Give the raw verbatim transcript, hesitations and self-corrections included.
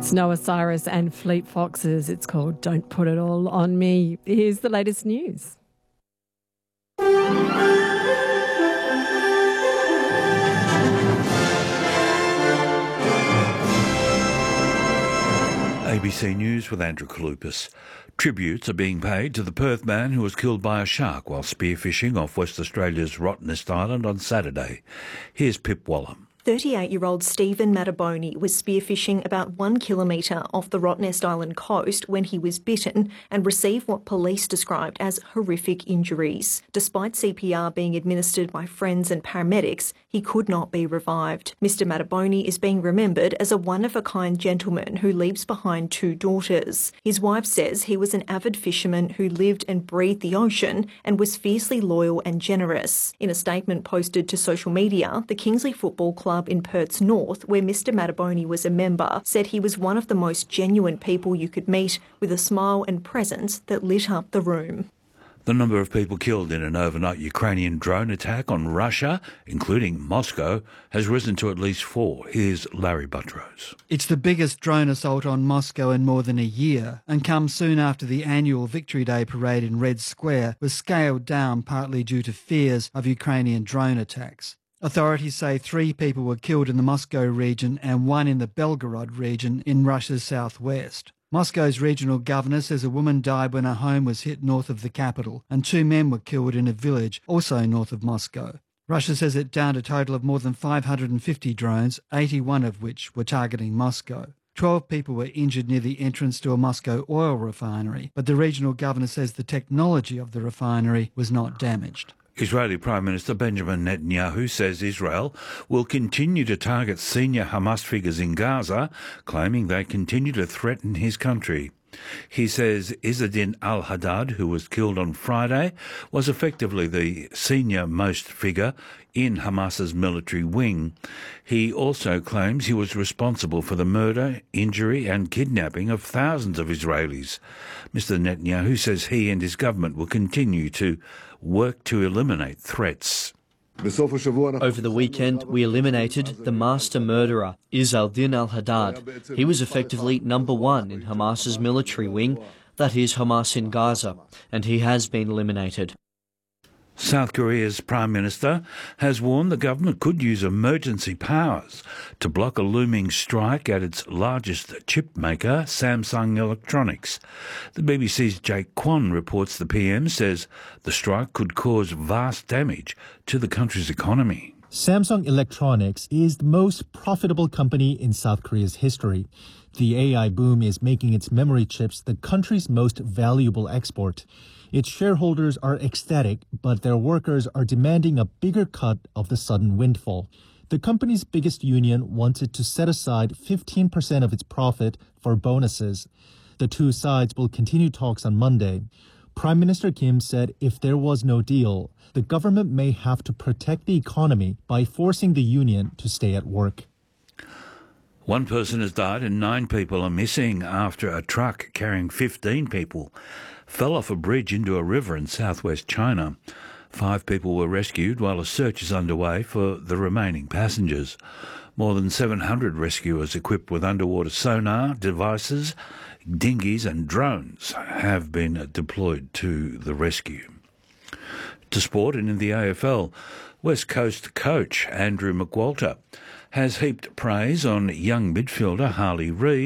It's Noah Cyrus and Fleet Foxes. It's called Don't Put It All On Me. Here's the latest news. A B C News with Andrew Kalupas. Tributes are being paid to the Perth man who was killed by a shark while spearfishing off West Australia's Rottnest Island on Saturday. Here's Pip Wallam. thirty-eight-year-old Stephen Mataboni was spearfishing about one kilometre off the Rottnest Island coast when he was bitten and received what police described as horrific injuries. Despite C P R being administered by friends and paramedics, he could not be revived. Mister Mataboni is being remembered as a one-of-a-kind gentleman who leaves behind two daughters. His wife says he was an avid fisherman who lived and breathed the ocean and was fiercely loyal and generous. In a statement posted to social media, the Kingsley Football Club in Perth's north, where Mister Mataboni was a member, said he was one of the most genuine people you could meet, with a smile and presence that lit up the room. The number of people killed in an overnight Ukrainian drone attack on Russia, including Moscow, has risen to at least four. Here's Larry Buttrose. It's the biggest drone assault on Moscow in more than a year and comes soon after the annual Victory Day parade in Red Square was scaled down partly due to fears of Ukrainian drone attacks. Authorities say three people were killed in the Moscow region and one in the Belgorod region in Russia's southwest. Moscow's regional governor says a woman died when her home was hit north of the capital and two men were killed in a village also north of Moscow. Russia says it downed a total of more than five hundred fifty drones, eighty-one of which were targeting Moscow. Twelve people were injured near the entrance to a Moscow oil refinery, but the regional governor says the technology of the refinery was not damaged. Israeli Prime Minister Benjamin Netanyahu says Israel will continue to target senior Hamas figures in Gaza, claiming they continue to threaten his country. He says Izzeddin al-Haddad, who was killed on Friday, was effectively the senior-most figure in Hamas's military wing. He also claims he was responsible for the murder, injury and kidnapping of thousands of Israelis. Mister Netanyahu says he and his government will continue to work to eliminate threats. Over the weekend, we eliminated the master murderer, Izzeddin al-Haddad. He was effectively number one in Hamas's military wing, that is Hamas in Gaza, and he has been eliminated. South Korea's Prime Minister has warned the government could use emergency powers to block a looming strike at its largest chip maker, Samsung Electronics. The B B C's Jake Kwon reports the P M says the strike could cause vast damage to the country's economy. Samsung Electronics is the most profitable company in South Korea's history. The A I boom is making its memory chips the country's most valuable export. Its shareholders are ecstatic, but their workers are demanding a bigger cut of the sudden windfall. The company's biggest union wanted to set aside fifteen percent of its profit for bonuses. The two sides will continue talks on Monday. Prime Minister Kim said if there was no deal, the government may have to protect the economy by forcing the union to stay at work. One person has died and nine people are missing after a truck carrying fifteen people fell off a bridge into a river in southwest China. Five people were rescued while a search is underway for the remaining passengers. More than seven hundred rescuers equipped with underwater sonar devices, dinghies and drones have been deployed to the rescue. To sport, and in the A F L, West Coast coach Andrew McWalter has heaped praise on young midfielder Harley Reid